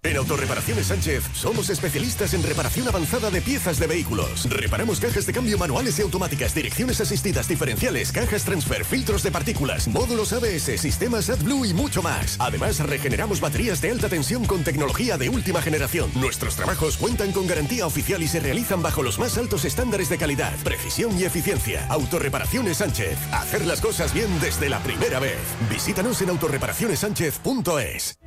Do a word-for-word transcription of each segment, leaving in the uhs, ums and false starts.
En Autorreparaciones Sánchez somos especialistas en reparación avanzada de piezas de vehículos. Reparamos cajas de cambio manuales y automáticas, direcciones asistidas diferenciales, cajas transfer, filtros de partículas, módulos A B S, sistemas AdBlue y mucho más. Además, regeneramos baterías de alta tensión con tecnología de última generación. Nuestros trabajos cuentan con garantía oficial y se realizan bajo los más altos estándares de calidad, precisión y eficiencia. Autorreparaciones Sánchez. Hacer las cosas bien desde la primera vez. Visítanos en autorreparaciones sánchez punto es.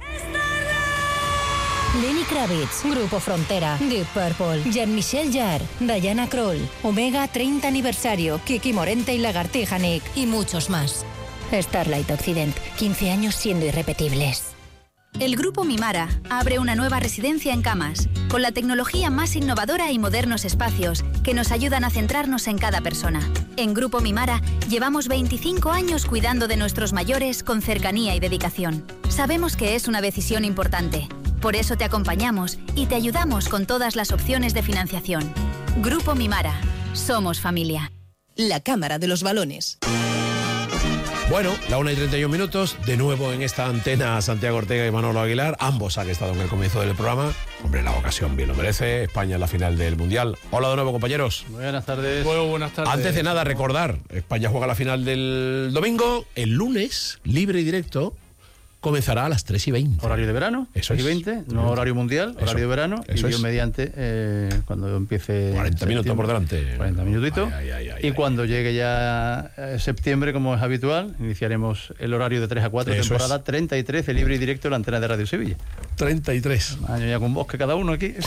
Lenny Kravitz, Grupo Frontera, Deep Purple, Jean-Michel Jarre, Diana Krall, Omega treinta aniversario, Kiki Morente y Lagartija Nick y muchos más. Starlight Occident, quince años siendo irrepetibles. El Grupo Mimara abre una nueva residencia en Camas, con la tecnología más innovadora y modernos espacios que nos ayudan a centrarnos en cada persona. En Grupo Mimara llevamos veinticinco años cuidando de nuestros mayores con cercanía y dedicación. Sabemos que es una decisión importante. Por eso te acompañamos y te ayudamos con todas las opciones de financiación. Grupo Mimara. Somos familia. La Cámara de los Balones. Bueno, la una y treinta y un minutos, de nuevo en esta antena Santiago Ortega y Manolo Aguilar, ambos han estado en el comienzo del programa. Hombre, la ocasión bien lo merece, España en la final del Mundial. Hola de nuevo, compañeros. Buenas tardes. Muy buenas tardes. Antes de nada, recordar, España juega la final del domingo, el lunes, libre y directo, comenzará a las tres y veinte. Horario de verano, eso tres y veinte, no horario mundial, eso, horario de verano, eso y yo es. mediante, eh, cuando empiece... cuarenta minutos por delante. cuarenta minutitos. Ay, ay, ay, y ay, cuando ay. llegue ya eh, septiembre, como es habitual, iniciaremos el horario de tres a cuatro, Eso temporada es. treinta y trece, libre y directo, la antena de Radio Sevilla. treinta y tres. Año ya con bosque cada uno aquí.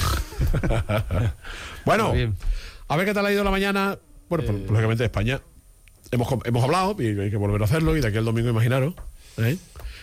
Bueno, Bien. a ver qué tal ha ido la mañana. Bueno, pues, Eh. lógicamente de España. Hemos, hemos hablado y hay que volver a hacerlo, y de aquí al domingo, imaginaros. ¿eh?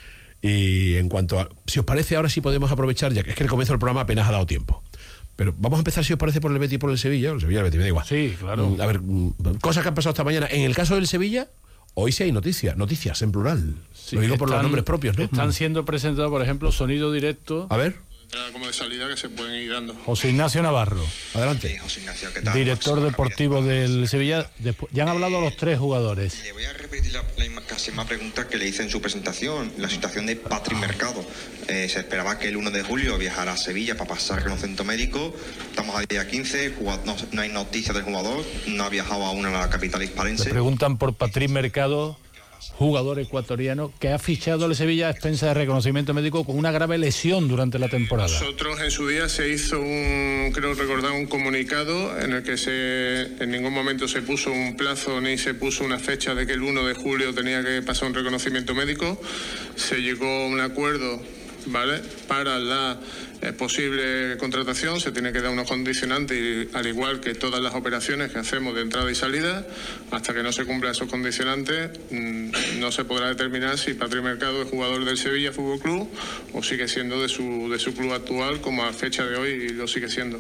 Y en cuanto a... Si os parece, ahora sí podemos aprovechar, ya que es que el comienzo del programa apenas ha dado tiempo. Pero vamos a empezar, si os parece, por el Betis y por el Sevilla. El Sevilla, el Betis, me da igual. Sí, claro. Mm, A ver, mm, cosas que han pasado esta mañana. En el caso del Sevilla, hoy sí hay noticias. Noticias, en plural. Sí, Lo digo por los están- nombres propios, ¿no? Están siendo presentados, por ejemplo, sonido directo. A ver, Como de salida que se pueden ir dando. José Ignacio Navarro, adelante. José Ignacio, ¿qué tal? director deportivo del Sevilla. Despu- ya han hablado los tres jugadores. Le voy a repetir la, la misma- casi más pregunta que le hice en su presentación. La situación de Patrick Mercado. Eh, se esperaba que el uno de julio viajara a Sevilla para pasar reconocimiento médico. Estamos al día quince, jugad- no, no hay noticias del jugador. No ha viajado aún a la capital Le hispalense. preguntan por Patrick Mercado, jugador ecuatoriano que ha fichado al Sevilla a expensa de reconocimiento médico con una grave lesión durante la temporada. Nosotros en su día se hizo un, creo recordar, un comunicado en el que se en ningún momento se puso un plazo ni se puso una fecha de que el uno de julio tenía que pasar un reconocimiento médico. Se llegó a un acuerdo, ¿vale?, para la eh, posible contratación. Se tiene que dar unos condicionantes, y, al igual que todas las operaciones que hacemos de entrada y salida, hasta que no se cumplan esos condicionantes, mmm, no se podrá determinar si Patrick Mercado es jugador del Sevilla Fútbol Club o sigue siendo de su, de su club actual, como a fecha de hoy lo sigue siendo.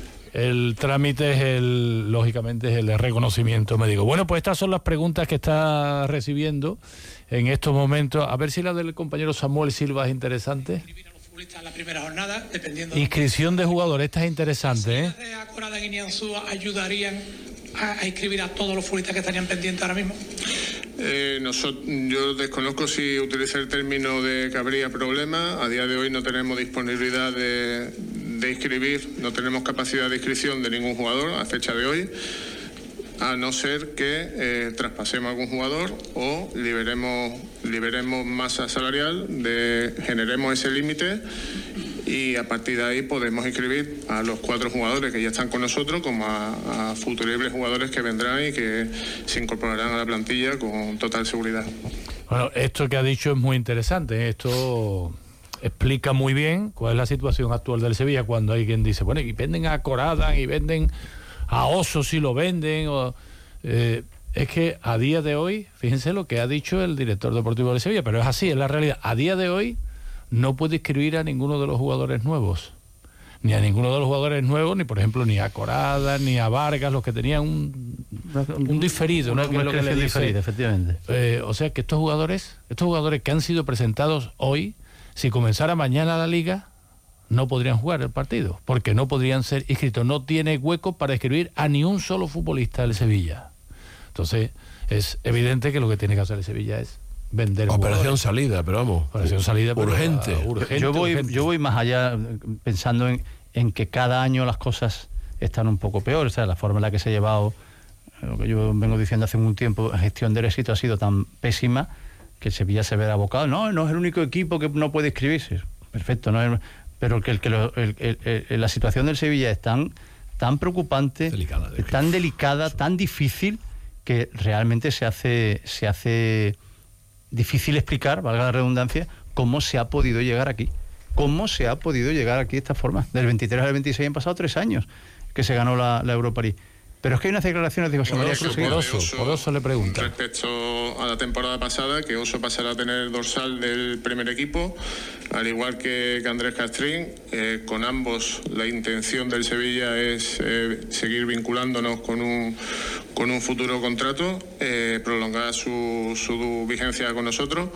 El trámite es el, lógicamente, es el reconocimiento médico. Bueno, pues estas son las preguntas que está recibiendo en estos momentos. A ver si la del compañero Samuel Silva es interesante. En la primera jornada, dependiendo Inscripción de jugadores, esta es interesante, ¿eh? de Acorada y Nianzú ayudarían a, a inscribir a todos los futbolistas que estarían pendientes ahora mismo. Eh, nosotros, yo desconozco si utiliza el término de que habría problema. A día de hoy no tenemos disponibilidad de, de inscribir, no tenemos capacidad de inscripción de ningún jugador a fecha de hoy, a no ser que eh, traspasemos a algún jugador o liberemos, liberemos masa salarial, de, generemos ese límite, y a partir de ahí podemos inscribir a los cuatro jugadores que ya están con nosotros, como a, a futuribles jugadores que vendrán y que se incorporarán a la plantilla con total seguridad. Bueno, esto que ha dicho es muy interesante. Esto explica muy bien cuál es la situación actual del Sevilla, cuando hay quien dice, bueno, y venden a Corada y venden a Oso si lo venden. O, eh, es que a día de hoy, fíjense lo que ha dicho el director deportivo de Sevilla, pero es así, es la realidad. A día de hoy no puede inscribir a ninguno de los jugadores nuevos, ni a ninguno de los jugadores nuevos, ni por ejemplo ni a Corada, ni a Vargas, los que tenían un, un diferido, ¿no? Una, Que es lo que le dice. diferida, efectivamente. Eh, o sea que estos jugadores, estos jugadores que han sido presentados hoy, si comenzara mañana la liga, no podrían jugar el partido, porque no podrían ser inscritos. No tiene hueco para inscribir a ni un solo futbolista del Sevilla. Entonces, es evidente que lo que tiene que hacer el Sevilla es vender Operación jugadores. salida, pero vamos. Operación salida, pero, urgente. uh, urgente. Yo voy, urgente. yo voy más allá pensando en, en que cada año las cosas están un poco peor. O sea, la forma en la que se ha llevado, lo que yo vengo diciendo hace un tiempo, la gestión del éxito ha sido tan pésima que el Sevilla se ve abocado. No, no es el único equipo que no puede inscribirse. Perfecto, no es, pero que, el, que lo, el, el, el, la situación del Sevilla es tan, tan preocupante, delicada, de tan delicada, tan difícil, que realmente se hace, se hace difícil explicar, valga la redundancia, cómo se ha podido llegar aquí. Cómo se ha podido llegar aquí de esta forma. Del veintitrés al veintiséis han pasado tres años que se ganó la, la Europa League. Pero es que hay unas declaraciones de José María Cruz. Por Oso, por Oso le pregunta. Respecto a la temporada pasada, que Oso pasará a tener dorsal del primer equipo, al igual que, que Andrés Castrín. Eh, con ambos la intención del Sevilla es eh, seguir vinculándonos con un, con un futuro contrato, eh, prolongar su, su vigencia con nosotros.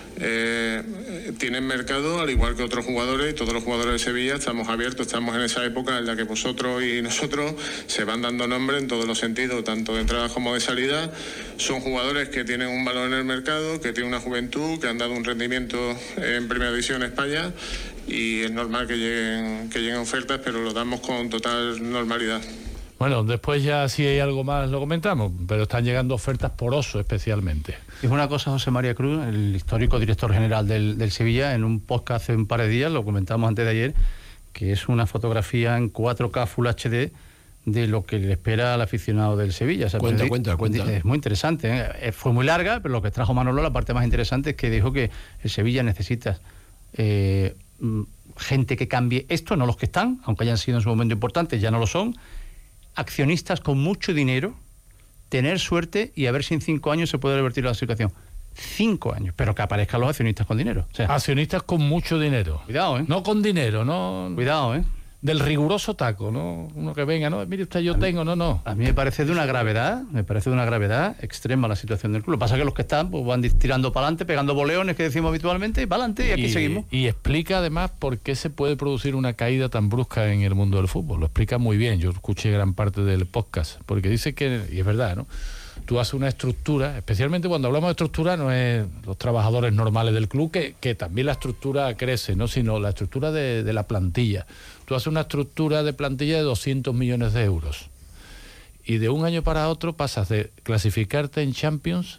Eh, tienen mercado al igual que otros jugadores, y todos los jugadores de Sevilla estamos abiertos, estamos en esa época en la que vosotros y nosotros se van dando nombre en todos los sentidos, tanto de entrada como de salida. Son jugadores que tienen un valor en el mercado, que tienen una juventud, que han dado un rendimiento en Primera División en España, y es normal que lleguen, que lleguen ofertas, pero lo damos con total normalidad. Bueno, después ya si hay algo más lo comentamos, pero están llegando ofertas por Oso especialmente. Es una cosa, José María Cruz, el histórico director general del, del Sevilla, en un podcast hace un par de días, lo comentamos antes de ayer, que es una fotografía en cuatro K Full H D de lo que le espera al aficionado del Sevilla. O sea, cuenta, pero, cuenta, cuenta. Es muy interesante, ¿eh? Fue muy larga, pero lo que trajo Manolo, la parte más interesante, es que dijo que el Sevilla necesita eh, gente que cambie esto, no los que están, aunque hayan sido en su momento importantes, ya no lo son, accionistas con mucho dinero, tener suerte y a ver si en cinco años se puede revertir la situación. Cinco años, pero que aparezcan los accionistas con dinero. O sea, accionistas con mucho dinero. Cuidado, ¿eh? No con dinero, no. Cuidado, ¿eh? Del riguroso taco, ¿no? Uno que venga, no, mire usted, yo a tengo, mí, no, no. A mí me parece de una gravedad, me parece de una gravedad extrema la situación del club. Lo que pasa es que los que están pues van tirando para adelante, pegando boleones que decimos habitualmente, y para adelante, y aquí y, seguimos. Y explica además por qué se puede producir una caída tan brusca en el mundo del fútbol. Lo explica muy bien, yo escuché gran parte del podcast, porque dice que, y es verdad, ¿no? Tú haces una estructura, especialmente cuando hablamos de estructura, no es los trabajadores normales del club, que, que también la estructura crece, ¿no? Sino la estructura de, de la plantilla. Tú haces una estructura de plantilla de doscientos millones de euros y de un año para otro pasas de clasificarte en Champions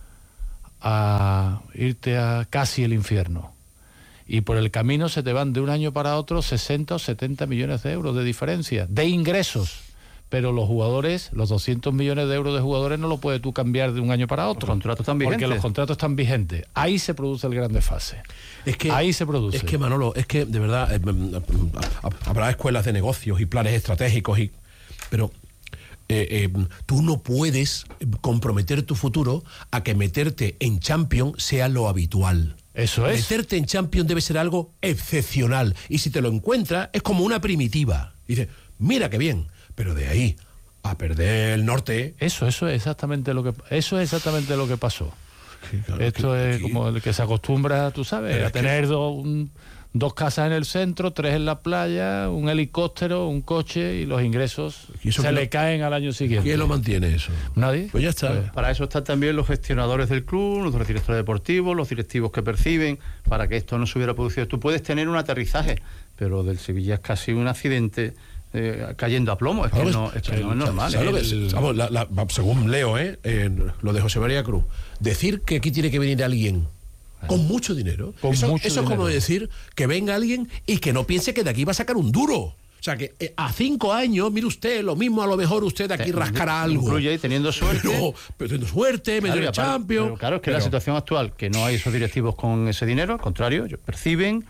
a irte a casi el infierno. Y por el camino se te van de un año para otro sesenta o setenta millones de euros de diferencia, de ingresos. Pero los jugadores, los doscientos millones de euros de jugadores no lo puedes tú cambiar de un año para otro. Los contratos están vigentes. Porque los contratos están vigentes. Ahí se produce el gran desfase. Es que, Ahí se produce. Es que, Manolo, es que de verdad eh, habrá escuelas de negocios y planes estratégicos, y pero eh, eh, tú no puedes comprometer tu futuro a que meterte en Champions sea lo habitual. Eso es. Meterte en Champions debe ser algo excepcional. Y si te lo encuentras, es como una primitiva. Y dices, mira qué bien. Pero de ahí a perder el norte. Eso, eso es exactamente lo que eso es exactamente lo que pasó. Sí, claro, Esto que, es que, como el que se acostumbra, tú sabes, a tener que... dos, un, dos casas en el centro, tres en la playa, un helicóptero, un coche, y los ingresos se le lo... caen al año siguiente. ¿Quién lo mantiene eso? Nadie. Pues ya está. Pues para eso están también los gestionadores del club, los directores deportivos, los directivos que perciben, para que esto no se hubiera producido. Tú puedes tener un aterrizaje, pero del Sevilla es casi un accidente. Eh, cayendo a plomo, es que, no, es, que no es normal. ¿eh? El, vamos, la, la, según leo, ¿eh? Eh, lo de José María Cruz, decir que aquí tiene que venir alguien con mucho dinero, con eso, mucho eso dinero. Es como decir que venga alguien y que no piense que de aquí va a sacar un duro. O sea, que eh, a cinco años, mire usted, lo mismo a lo mejor usted de aquí Te, rascará algo. Incluye teniendo suerte. Pero, pero teniendo suerte, medio claro, Champions. Pero claro, es que pero, la situación actual, que no hay esos directivos con ese dinero, al contrario, ellos perciben.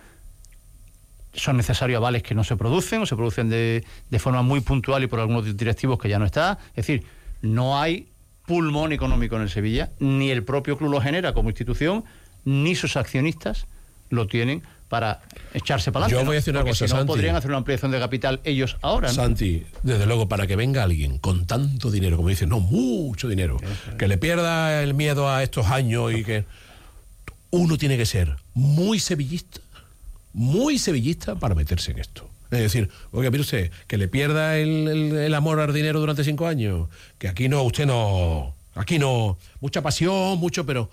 Son necesarios avales que no se producen o se producen de, de forma muy puntual y por algunos directivos que ya no está. Es decir, no hay pulmón económico en el Sevilla, ni el propio club lo genera como institución, ni sus accionistas lo tienen para echarse para adelante. Yo voy a decir una cosa, si no, Santi, podrían hacer una ampliación de capital ellos ahora, ¿no? Santi, desde luego, para que venga alguien con tanto dinero, como dicen, no, mucho dinero, sí, sí. que le pierda el miedo a estos años y que uno tiene que ser muy sevillista, muy sevillista para meterse en esto. Es decir, oiga, mire usted, que le pierda el, el, el amor al dinero durante cinco años, que aquí no, usted no, aquí no, mucha pasión, mucho, pero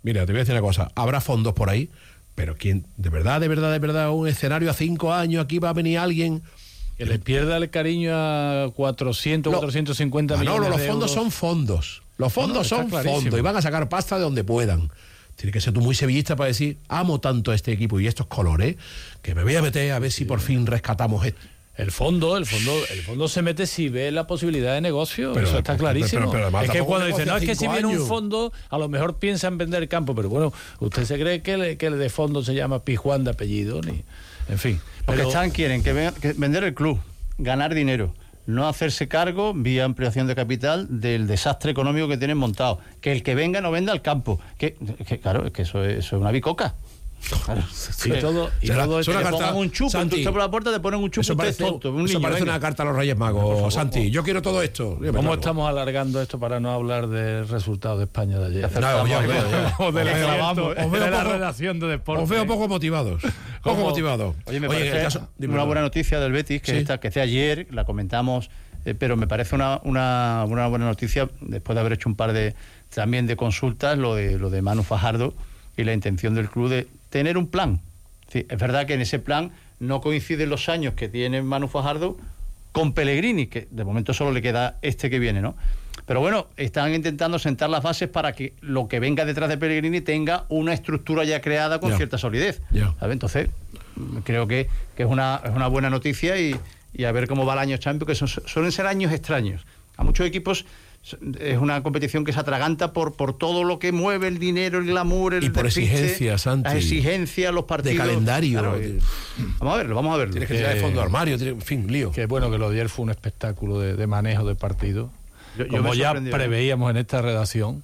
Mira, te voy a decir una cosa, habrá fondos por ahí, pero quién, de verdad, de verdad, de verdad, un escenario a cinco años, aquí va a venir alguien... Que le pierda el cariño a cuatrocientos, No, cuatrocientos cincuenta no, millones no, los de fondos euros. son fondos. Los fondos No, está son clarísimo. fondos y van a sacar pasta de donde puedan. Tienes que ser tú muy sevillista para decir, amo tanto a este equipo y estos colores, que me voy a meter a ver si por fin rescatamos esto. El fondo, el fondo, el fondo se mete si ve la posibilidad de negocio, Pero- eso está pero- clarísimo. pero- pero además es que tampoco cuando dice, negocia no, es que si cinco viene un años. fondo, a lo mejor piensa en vender campo, pero bueno, ¿usted se cree que, le- que el de fondo se llama Pijuán de apellido? Ni, en fin. Porque Pero- están, quieren que, ven- que vender el club, ganar dinero, no hacerse cargo, vía ampliación de capital, del desastre económico que tienen montado. Que el que venga no venda el campo. Que, que claro, es que eso es, eso es una bicoca. Claro. Sí, todo, y Será- todo es esto una Te carta, pongan un chupo, Santi, tú por la puerta te ponen un chupo, Eso usted parece, es tonto, un eso niño, parece venga. una carta a los Reyes Magos, Santi. Yo quiero todo esto. Yo me ¿Cómo largo. estamos alargando esto para no hablar del resultado de España de ayer? No, ya, ya, ya. O del Os veo- asiento, os veo de la poco- redacción de deporte. Os veo poco motivados. Poco ¿Cómo? motivados. Oye, me Oye, en parece el caso- dime, una no. buena noticia del Betis, que, Sí. esta, que es de ayer, la comentamos, eh, pero me parece una, una, una buena noticia, después de haber hecho un par de también de consultas, lo de, lo de Manu Fajardo y la intención del club de tener un plan. Sí, es verdad que en ese plan no coinciden los años que tiene Manu Fajardo con Pellegrini, que de momento solo le queda este que viene, ¿no? Pero bueno, están intentando sentar las bases para que lo que venga detrás de Pellegrini tenga una estructura ya creada con Ya. cierta solidez. Ya. ¿Sabe? Entonces, creo que, que es, una, es una buena noticia y, y a ver cómo va el año Champions, que son, suelen ser años extraños. A muchos equipos es una competición que se atraganta por, por todo lo que mueve el dinero, el glamour, el Y por despiste, exigencias, Santi. las exigencias, los partidos. De calendario. Claro, y- vamos a verlo, vamos a verlo. Tienes que tirar de fondo de armario, tienes- en fin, lío. Que bueno, que lo de ayer fue un espectáculo de, de manejo de partido, Yo- yo como me ya sorprendió. preveíamos en esta redacción,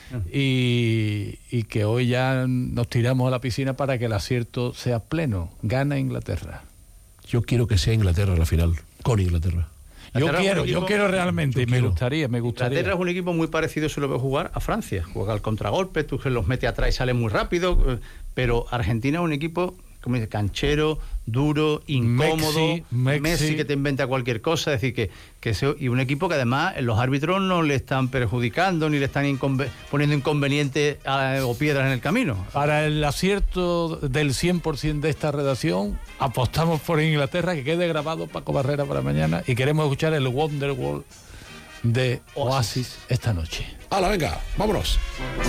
y, y que hoy ya nos tiramos a la piscina para que el acierto sea pleno. Gana Inglaterra. Yo quiero que sea Inglaterra la final, con Inglaterra. Yo Inglaterra es quiero, un yo equipo- quiero realmente, yo y me quiero. gustaría, me gustaría. Inglaterra es un equipo muy parecido, se lo veo jugar, a Francia. Juega al contragolpe, tú se los mete atrás y sale muy rápido, eh, pero Argentina es un equipo, como dice, canchero, duro, incómodo, Mexi, Mexi. Messi que te inventa cualquier cosa, es decir, que, que ese- y un equipo que además los árbitros no le están perjudicando ni le están inconve- poniendo inconvenientes a- o piedras en el camino. Para el acierto del cien por ciento de esta redacción, apostamos por Inglaterra, que quede grabado Paco Barrera para mañana, y queremos escuchar el Wonderwall de Oasis esta noche. ¡Hala, venga! ¡Vámonos!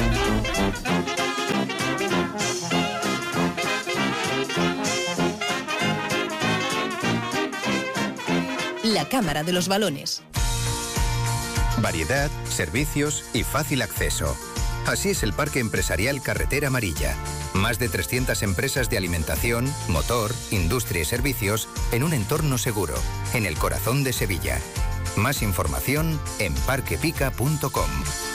La Cámara de los Balones. Variedad, servicios y fácil acceso. Así es el Parque Empresarial Carretera Amarilla. Más de trescientas empresas de alimentación, motor, industria y servicios en un entorno seguro, en el corazón de Sevilla. Más información en parquepica punto com.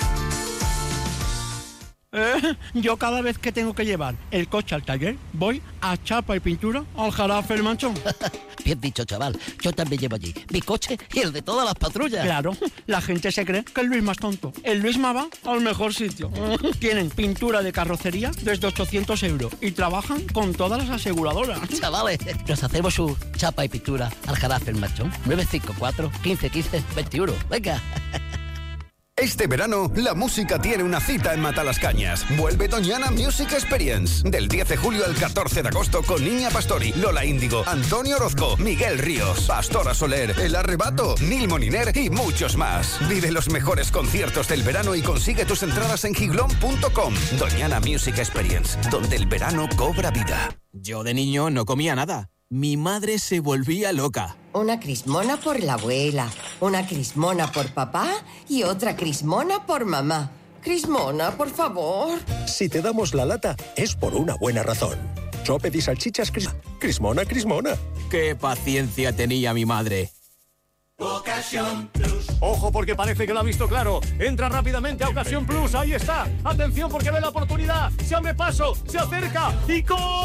Eh, yo cada vez que tengo que llevar el coche al taller, voy a Chapa y Pintura al Jarafe El Manchón. Bien dicho, chaval. Yo también llevo allí mi coche y el de todas las patrullas. Claro, la gente se cree que el Luis más tonto. El Luis más va al mejor sitio. Tienen pintura de carrocería desde ochocientos euros y trabajan con todas las aseguradoras. Chavales, nos hacemos su chapa y pintura al Jarafe El Machón. nueve cinco cuatro, quince quince, veintiuno. Venga. Este verano, la música tiene una cita en Matalascañas. Vuelve Doñana Music Experience. Del diez de julio al catorce de agosto con Niña Pastori, Lola Índigo, Antonio Orozco, Miguel Ríos, Pastora Soler, El Arrebato, Nil Moniner y muchos más. Vive los mejores conciertos del verano y consigue tus entradas en giglón punto com. Doñana Music Experience, donde el verano cobra vida. Yo de niño no comía nada. Mi madre se volvía loca. Una crismona por la abuela, una crismona por papá y otra crismona por mamá. Crismona, por favor. Si te damos la lata, es por una buena razón. Sope y salchichas cris... Crismona, Crismona. ¡Qué paciencia tenía mi madre! Ocasión Plus. Ojo porque parece que lo ha visto claro. Entra rápidamente a Ocasión Plus. Ahí está. Atención porque ve la oportunidad. Se abre paso, se acerca y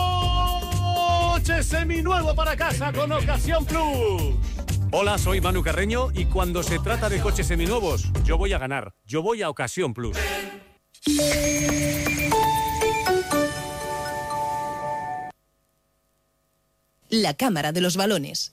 coche seminuevo para casa con Ocasión Plus. Hola, soy Manu Carreño y cuando se trata de coches seminuevos, yo voy a ganar. Yo voy a Ocasión Plus. La Cámara de los Balones.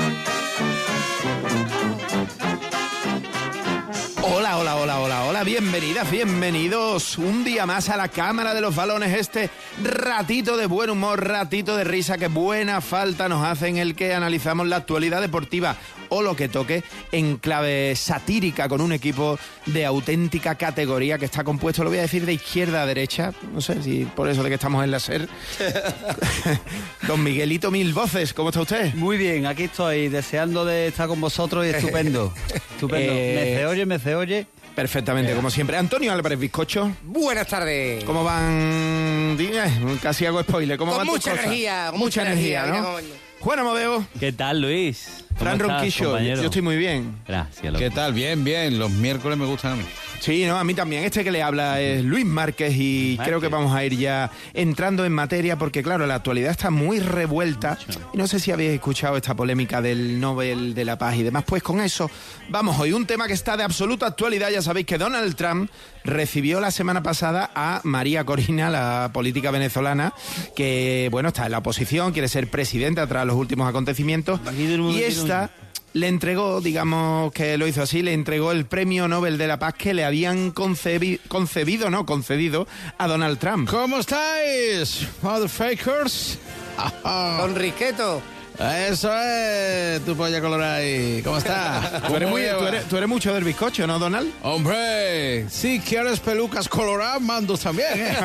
Hola, hola, hola, hola, hola, bienvenidos. bienvenidas, bienvenidos un día más a la Cámara de los Balones, este ratito de buen humor, ratito de risa que buena falta nos hace, en el que analizamos la actualidad deportiva o lo que toque en clave satírica con un equipo de auténtica categoría que está compuesto, lo voy a decir, de izquierda a derecha, no sé si por eso de que estamos en la SER. Don Miguelito Mil Voces, ¿cómo está usted? Muy bien, aquí estoy deseando de estar con vosotros y estupendo, estupendo. Eh, ¿Me se oye, me se oye? Perfectamente, como siempre. Antonio Álvarez Bizcocho. Buenas tardes. ¿Cómo van? Eh, casi hago spoiler. ¿Cómo con van mucha tus energía, cosas? con mucha, mucha energía, energía, ¿no? Juan Amadeo. ¿Qué tal, Luis? Fran Ronquillo. Yo estoy muy bien. Gracias. Loco. ¿Qué tal? Bien, bien. Los miércoles me gustan a mí. Sí, no, a mí también. Este que le habla es Luis Márquez y Márquez. Creo que vamos a ir ya entrando en materia porque, claro, la actualidad está muy revuelta. Y no sé si habéis escuchado esta polémica del Nobel de la Paz y demás. Pues con eso vamos hoy. Un tema que está de absoluta actualidad. Ya sabéis que Donald Trump recibió la semana pasada a María Corina, la política venezolana, que, bueno, está en la oposición, quiere ser presidenta tras los últimos acontecimientos. Y esta le entregó, digamos que lo hizo así, le entregó el premio Nobel de la Paz que le habían concebi- concebido, no, concedido a Donald Trump. ¿Cómo estáis, motherfuckers? Don Risqueto. Eso es, tu polla colorada ahí. ¿Cómo estás? ¿Tú eres, muy, tú, eres, tú eres mucho del bizcocho, ¿no, Donald? Hombre, si quieres pelucas coloradas, mandos también, ¿eh?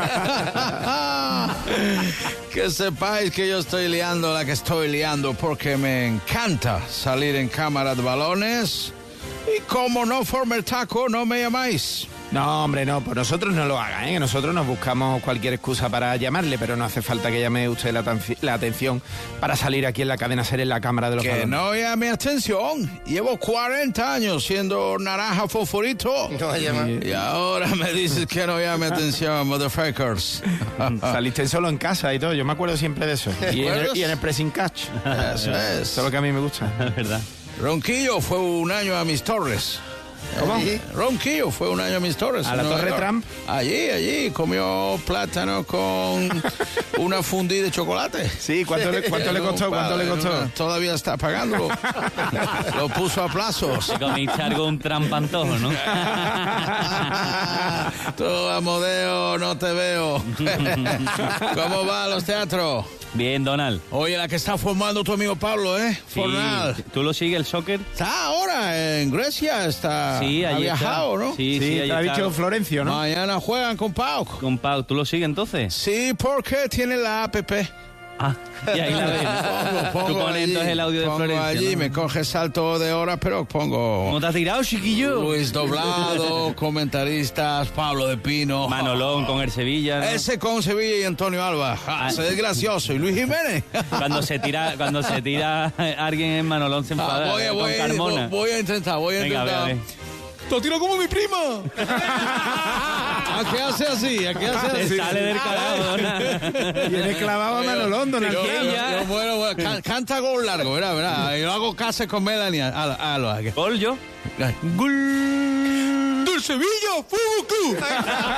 Que sepáis que yo estoy liando la que estoy liando porque me encanta salir en Cámara de Balones. Y como no forme el taco, no me llamáis. No, hombre, no, pues nosotros no lo hagan, ¿eh? Nosotros nos buscamos cualquier excusa para llamarle, pero no hace falta que llame usted la, la atención para salir aquí en la cadena SER en la Cámara de los Que Balones. no llame atención. Llevo cuarenta años siendo naranja fosforito. No llama. Y ahora me dices que no llame atención, motherfuckers. Saliste solo en casa y todo, yo me acuerdo siempre de eso. Y en, el, y en el pressing catch. Eso es. Eso es lo que a mí me gusta. Es verdad. Ronquillo fue un año a mis torres. ¿Cómo? Allí, Ronquillo fue un año a mis torres. ¿A la Torre York. Trump? Allí, allí, comió plátano con una fundí de chocolate. Sí, ¿cuánto le, cuánto le costó? ¿Cuánto le costó? Todavía está pagándolo. Lo puso a plazos. Te comiste algo un trampantojo, ¿no? Tú, Amodeo, no te veo. ¿Cómo va los teatros? Bien, Donald. Oye, la que está formando tu amigo Pablo, ¿eh? Sí. Fornal. ¿Tú lo sigues el soccer? Está ahora en Grecia, está sí, ha viajado, está. ¿no? Sí, sí, sí te ha dicho Florencio, ¿no? Mañana juegan con Pau. Con Pau, ¿tú lo sigues entonces? Sí, porque tiene la app. Ah, y ahí la ves. Pongo, pongo Tú pones allí, entonces el audio de pongo Florencia, allí, ¿no? me coge salto de horas, pero pongo... ¿Cómo te has tirado, chiquillo? Luis Doblado, comentaristas, Pablo de Pino. Manolón con el Sevilla, ¿no? Ese con Sevilla y Antonio Alba. Ah, ese es gracioso. Y Luis Jiménez. Cuando se tira, cuando se tira alguien en Manolón se enfada. Ah, voy, eh, voy, con Carmona. voy a intentar, voy a Venga, intentar. a ver, a ver. ¡Te tiro como mi prima! ¿A qué hace así? ¿A qué hace así? Te sale del clavado. Tienes clavado a Manolón, Donald Yo, Trump. yo, yo, bueno, bueno, can, canta gol largo, ¿verdad? ¿verdad? Yo hago casa con Melanie. A, a, lo hago. ¿Gol yo? ¡Gol! ¡Del Sevilla! ¡Fútbol Club!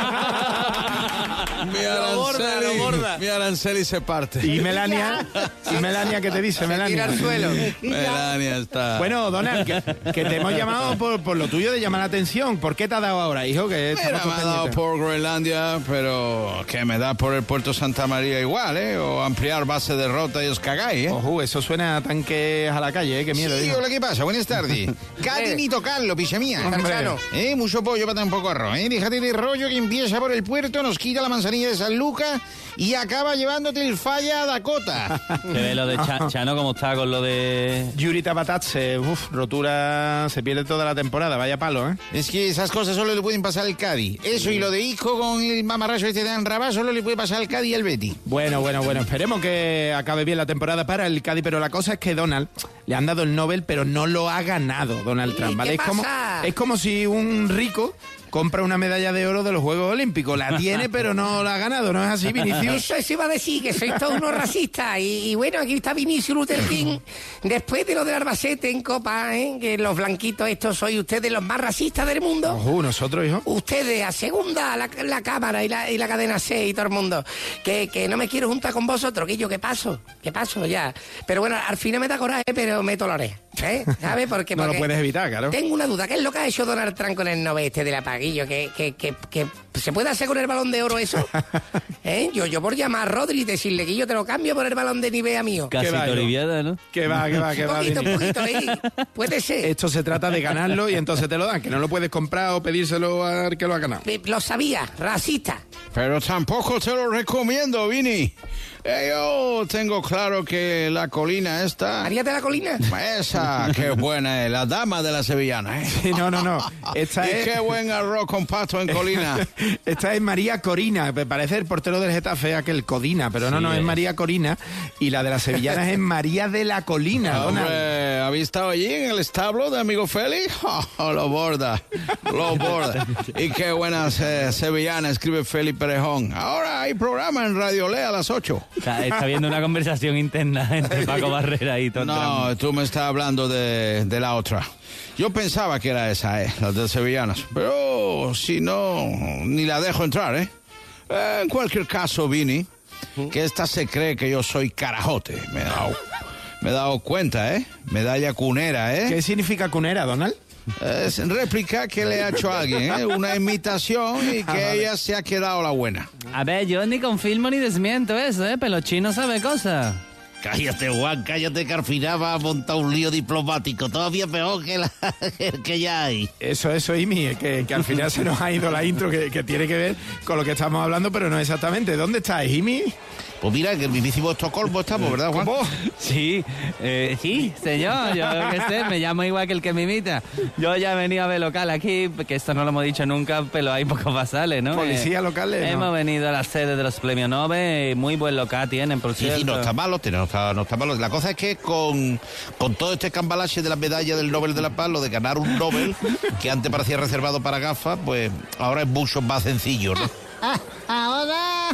Mi Aranceli, mi Aranceli se parte. ¿Y Melania? ¿Y Melania qué te dice, Melania? Tira al suelo. Melania está... Bueno, Donald, que, que te hemos llamado por, por lo tuyo de llamar la atención. ¿Por qué te ha dado ahora, hijo? Que Mira, me ha dado por Groenlandia, pero que me da por el puerto Santa María igual, ¿eh? O ampliar base de rota y os cagáis, ¿eh? Ojo, eso suena a tanques a la calle, ¿eh? Qué miedo, Sí, hijo. hola, ¿qué pasa? Buenas tardes. Casi ni tocarlo, picha mía. Hombre. ¿Eh? Mucho pollo para tan poco arroz, ¿eh? Déjate de rollo que empieza por el puerto, nos quita la manzanilla de San Lucas y acaba llevándote el falla a Dakota. Se ve lo de Cha- Chano, cómo está con lo de... Yuri Tabatatse, uff, rotura, se pierde toda la temporada, vaya palo, ¿eh? Es que esas cosas solo le pueden pasar al Cádiz. Eso y lo de Isco con el mamarracho este de Anrabá solo le puede pasar al Cádiz y al Betis. Bueno, bueno, bueno, esperemos que acabe bien la temporada para el Cádiz, pero la cosa es que Donald le han dado el Nobel, pero no lo ha ganado Donald Trump, ¿vale? ¿Qué Es como, pasa? es como si un rico compra una medalla de oro de los Juegos Olímpicos. La tiene, pero no la ha ganado, ¿no es así, Vinicius? Eso, eso iba a decir, que sois todos unos racistas. Y, y bueno, aquí está Vinicius Luther King. Después de lo del Albacete en Copa, ¿eh? Que los blanquitos estos sois ustedes los más racistas del mundo. Ojo, nosotros, hijo. Ustedes, a segunda, la, la cámara y la, y la cadena C y todo el mundo. Que, que no me quiero juntar con vosotros, que yo, ¿qué paso? ¿Qué paso? Ya. Pero bueno, al final me da coraje, pero me toleré. ¿Eh? ¿Sabes? Porque, no porque lo puedes evitar, claro. Tengo una duda. ¿Qué es lo que ha hecho Donald Trump con el Nobel este del apaguillo? ¿Que, que, que, que se puede hacer con el Balón de Oro eso? ¿Eh? Yo, yo por llamar a Rodri y decirle que yo te lo cambio por el Balón de Nivea mío. Casi te oliviada, ¿no? Que va, que va, que va. Un poquito, un poquito ahí. Puede ser. Esto se trata de ganarlo y entonces te lo dan, que no lo puedes comprar o pedírselo al que lo ha ganado. Lo sabía, racista. Pero tampoco te lo recomiendo, Vini. Eh, yo tengo claro que la colina esta... ¿María de la Colina? Esa, qué buena es, la dama de la sevillana, ¿eh? Sí, no, no, no. Esta y es... qué buen arroz con pato en Colina. Esta es María Corina, me parece el portero del Getafe, aquel Codina, pero no, Sí, no, es es. María Corina. Y la de las sevillanas es María de la Colina, Donald. Hombre, ¿habéis estado allí en el establo de amigo Félix? Oh, lo borda, lo borda. Y qué buenas eh, sevillanas, escribe Félix Perejón. Ahora hay programa en Radio Lea a las ocho. Está, está viendo una conversación interna entre Paco Barrera y Tom No, Trump. tú me estás hablando de, de la otra. Yo pensaba que era esa, eh, la de sevillanas. Pero si no, ni la dejo entrar, ¿eh? Eh, en cualquier caso, Vini, que esta se cree que yo soy carajote. Me he dado, me he dado cuenta, ¿eh? Medalla cunera, ¿eh? ¿Qué significa cunera, Donald? Es réplica que le ha hecho a alguien, ¿eh? Una imitación y que Ah, vale. ella se ha quedado la buena. A ver, yo ni confirmo ni desmiento eso, ¿eh? Pero chino sabe cosas. Cállate, Juan, cállate, que al final va a montar un lío diplomático, todavía peor que, la, que ya hay. Eso, eso, Imi, que, que al final se nos ha ido la intro que, que tiene que ver con lo que estamos hablando, pero no exactamente. ¿Dónde estás, Imi? Pues mira, en el mismísimo Estocolmo estamos, ¿verdad, Juan? ¿Cómo? Sí, eh, sí, señor, yo qué sé, me llamo igual que el que me imita. Yo ya he venido a ver local aquí, que esto no lo hemos dicho nunca, pero hay pocos basales, ¿no? Policía Eh, locales, ¿no? Hemos venido a la sede de los premios Nobel, muy buen local tienen, por Sí, cierto. sí, no está malo, no está, no está malo. La cosa es que con, con todo este cambalache de la medalla del Nobel de la Paz, lo de ganar un Nobel, que antes parecía reservado para gafas, pues ahora es mucho más sencillo, ¿no? Ah, ahora,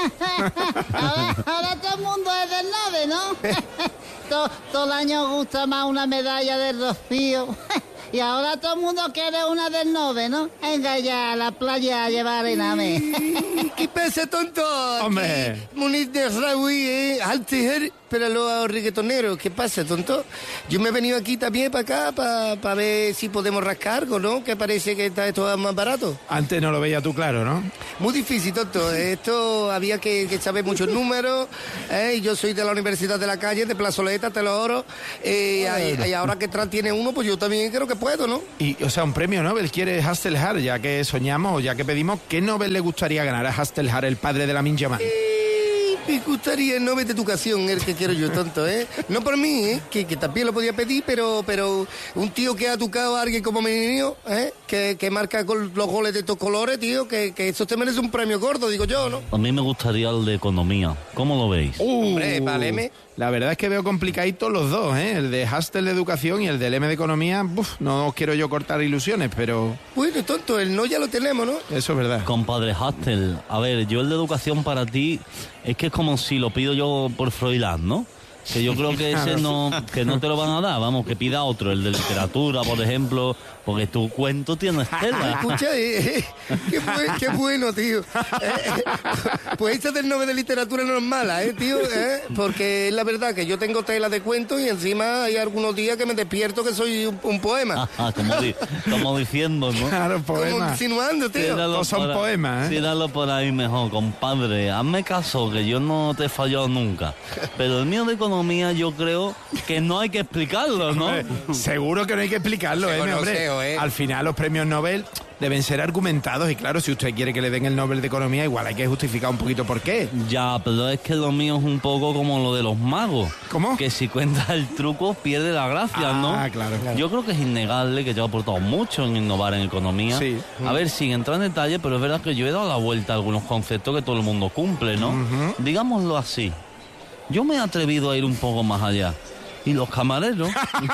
ahora, ahora todo el mundo es del Nobel, ¿no? todo, todo el año gusta más una medalla del Rocío. Y ahora todo el mundo quiere una del Nobel, ¿no? Venga ya a la playa a llevar ename. ¿Qué pasa, tonto? Hombre. Aquí, Muniz de Raúl, ¿eh? Altiger, pero los reggaetoneros. ¿Qué pasa, tonto? Yo me he venido aquí también para acá para pa ver si podemos rascar algo, ¿no? Que parece que está esto más barato. Antes no lo veías tú claro, ¿no? Muy difícil, tonto. Esto había que, que saber muchos números. ¿eh? Y yo soy de la Universidad de la Calle, de Plazoleta, te lo oro. Eh, y, y ahora que Trump tiene uno, pues yo también creo que puedo, ¿no? Y, o sea, un premio Nobel quiere Hasselhar, ya que soñamos, ya que pedimos, ¿qué Nobel le gustaría ganar a Hasselhar, el padre de la Minjaman? Eh, me gustaría el Nobel de Educación, el que quiero yo, tonto, ¿eh? No por mí, ¿eh? Que, que también lo podía pedir, pero pero un tío que ha tocado a alguien como mi niño, ¿eh? Que, que marca con los goles de estos colores, tío, que, que eso te merece un premio gordo, digo yo, ¿no? A mí me gustaría el de economía. ¿Cómo lo veis? Hombre, váleme. La verdad es que veo complicaditos los dos, ¿eh? El de Hastel de Educación y el del M de Economía. Uf, no quiero yo cortar ilusiones, pero... Bueno, tonto, el no ya lo tenemos, ¿no? Eso es verdad. Compadre Hastel, a ver, yo el de educación para ti es que es como si lo pido yo por Froilán, ¿no? Que yo creo que ese no, que no te lo van a dar, vamos, que pida otro, el de literatura, por ejemplo, porque tu cuento tiene estela. Escucha, eh, eh, qué, buen- qué bueno, tío. Eh, eh, pues esta del Nobel de Literatura no es mala, ¿eh, tío? ¿Eh? Porque es la verdad que yo tengo tela de cuento y encima hay algunos días que me despierto que soy un, un poema. Ah, como, di- como diciendo, ¿no? Claro, Como insinuando, tío. Tíralo Todos son por ahí- poemas, ¿eh? Tíralo por ahí mejor, compadre. Hazme caso, que yo no te he fallado nunca. Pero el mío de economía yo creo que no hay que explicarlo, ¿no? Hombre, seguro que no hay que explicarlo, Qué ¿eh, mi hombre? conoseo, ¿eh? Al final los premios Nobel deben ser argumentados y claro, si usted quiere que le den el Nobel de Economía, igual hay que justificar un poquito por qué. Ya, pero es que lo mío es un poco como lo de los magos. ¿Cómo? Que si cuentas el truco pierde la gracia, ¿no? Ah, claro, claro. Yo creo que es innegable que yo he aportado mucho en innovar en economía. Sí. A ver, sin entrar en detalle, pero es verdad que yo he dado la vuelta a algunos conceptos que todo el mundo cumple, ¿no? Ujú. Digámoslo así. Yo me he atrevido a ir un poco más allá. Y los camareros,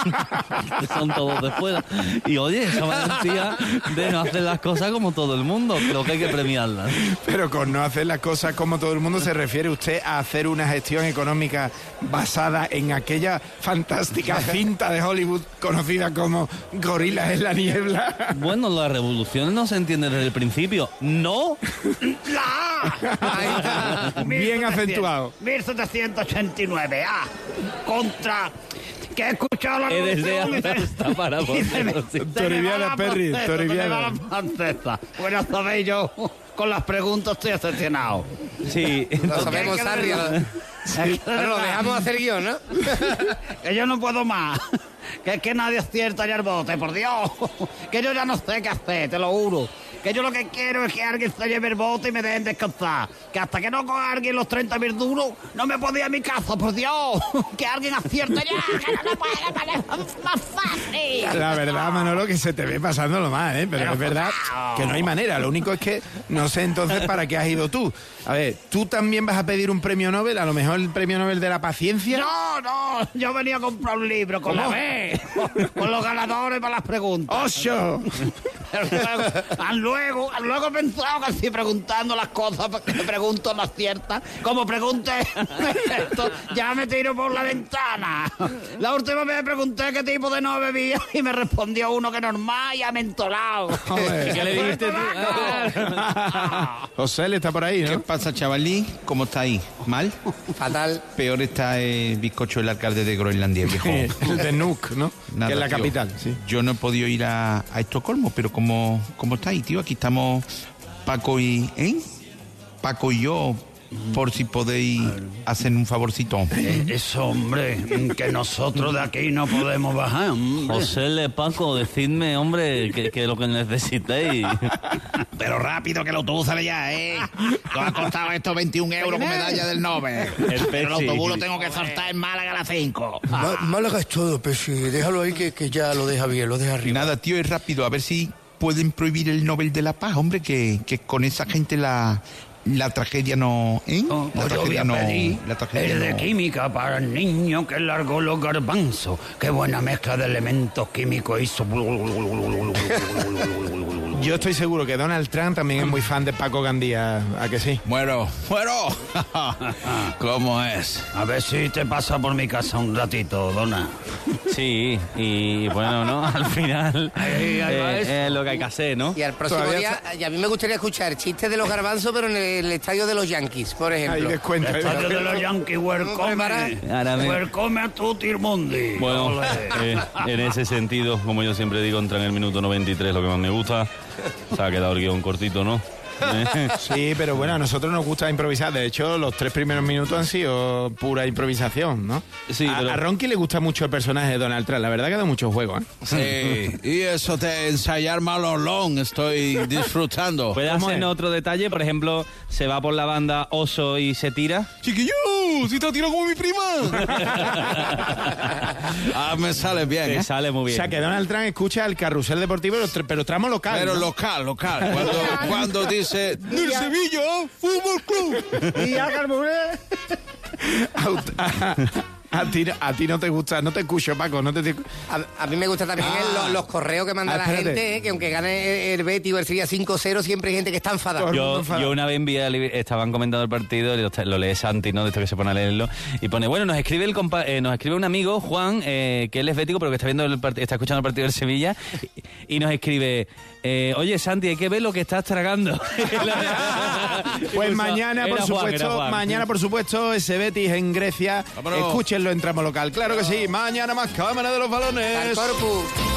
que son todos de fuera. Y oye, esa valentía de no hacer las cosas como todo el mundo, creo que hay que premiarlas. Pero con no hacer las cosas como todo el mundo, ¿se refiere usted a hacer una gestión económica basada en aquella fantástica cinta de Hollywood conocida como Gorilas en la niebla? Bueno, las revoluciones no se entienden desde el principio. ¡No! Bien acentuado. mil setecientos ochenta y nueve. Ah, contra que he escuchado la He revolución y deseado hasta para y se me- vosotros, sí. se me Toribiana, va la Perry, francesa, se me Toribiana. va la francesa. Bueno, sabéis, yo con las preguntas estoy excepcionado. Sí. Lo sabemos, Sarri. Pero lo dejamos hacer guión, ¿no? Que yo no puedo más. Que es que nadie acierta ya el bote, por Dios. Que yo ya no sé qué hacer, te lo juro. Que yo lo que quiero es que alguien se lleve el bote y me dejen descansar. Que hasta que no coja alguien los treinta mil duros, no me puedo ir a mi casa, por Dios. Que alguien acierte ya, que no me puede parecer más fácil. La verdad, Manolo, que se te ve pasándolo mal, ¿eh? Pero, Pero es verdad claro. que no hay manera. Lo único es que no sé entonces para qué has ido tú. A ver, ¿tú también vas a pedir un premio Nobel? A lo mejor el premio Nobel de la paciencia. No, no, yo venía a comprar un libro con ¿Cómo? la B, con los ganadores para las preguntas. ¡Ocho! Pero luego, al luego, al luego he pensado que si preguntando las cosas que me pregunto no aciertas, como pregunte esto, ya me tiro por la ventana. La última vez pregunté qué tipo de no bebía y me respondió uno que normal y amentolado. Joder. ¿Qué le dijiste tú? José, le está por ahí, ¿Qué ¿no? pasa, chavalín? ¿Cómo está ahí? ¿Mal? Fatal. Peor está el bizcocho del alcalde de Groenlandia, viejo. El de Nuuk, ¿no? Nada, que es la tío. capital, sí. Yo no he podido ir a, a Estocolmo, pero ¿cómo, ¿cómo estáis, tío? Aquí estamos Paco y... ¿Eh? Paco y yo, por si podéis hacer un favorcito. Eh, Eso, hombre, que nosotros de aquí no podemos bajar. hombre. José Le Paco, decidme, hombre, que, que lo que necesitéis. Pero rápido, que el autobús sale ya, ¿eh? Nos ha costado esto veintiún euros con medalla del Nobel. El Pero el Pepsi. autobús lo tengo que soltar en Málaga a las cinco. Ma- Málaga es todo, Pesi. Déjalo ahí que, que ya lo deja bien, lo deja Y arriba. nada, tío, es rápido. A ver si pueden prohibir el Nobel de la Paz, hombre, que, que con esa gente la, la tragedia no... ¿eh? Oh, La pues yo voy tragedia a no... pedir La tragedia el de no... química para el niño que largó los garbanzos. Qué buena mezcla de elementos químicos hizo. Yo estoy seguro que Donald Trump también es muy fan de Paco Gandía, ¿a que sí? Bueno, bueno. ¿Cómo es? A ver si te pasa por mi casa un ratito, Dona. Sí, y bueno, ¿no? Al final Ahí, ahí va eh, eso. es lo que hay que hacer, ¿no? Y al próximo Todavía día, y a mí me gustaría escuchar chistes de los garbanzos, pero en el estadio de los Yankees, por Ahí ejemplo. descuenta. ahí Estadio de descuenta. los Yankees, welcome. Ahora me- Welcome a tutti il mundi. Bueno, Ole. eh, en ese sentido, como yo siempre digo, entra en el minuto noventa y tres lo que más me gusta. Se ha quedado el guión cortito, ¿no? Eh, Sí, pero bueno, a nosotros nos gusta improvisar. De hecho, los tres primeros minutos han sido pura improvisación, ¿no? Sí, a, pero- a Ronky le gusta mucho el personaje de Donald Trump. La verdad que da mucho juego, ¿eh? Sí, y eso de ensayar malolón, estoy disfrutando. ¿Puede ¿Cómo hacernos es? otro detalle? Por ejemplo, se va por la banda Oso y se tira. ¡Chiquillo! ¡Si te tiro como mi prima! Ah, me sale bien, Que ¿eh? sale muy O bien. sea, que Donald Trump escucha el carrusel deportivo, pero, tra- pero tramo local. Pero ¿no? local, local. Cuando, cuando dice del Sevilla Fútbol Club. Y ya, Carmuré. a, a ti, a ti no te gusta, no te escucho, Paco, no te... te- A, a mí me gusta también el- los, los correos que manda Ah, la espérate. gente, eh, que aunque gane el Betis o el Sevilla cinco cero, siempre hay gente que está enfadada. Yo, yo una vez envié, al- estaban comentando el partido, y lo, lo lee Santi, ¿no? De esto que se pone a leerlo, y pone, bueno, nos escribe el compa- eh, nos escribe un amigo, Juan, eh, que él es bético, pero que está viendo el part- está escuchando el partido del Sevilla, y, y nos escribe, eh, oye Santi, hay que ver lo que estás tragando. Pues mañana, por Era Juan, supuesto, era Juan. mañana, por supuesto, ese Betis en Grecia. Vámonos. Escúchenlo en tramo local. Claro que sí. Mañana más cámara de los balones. Al Corpus.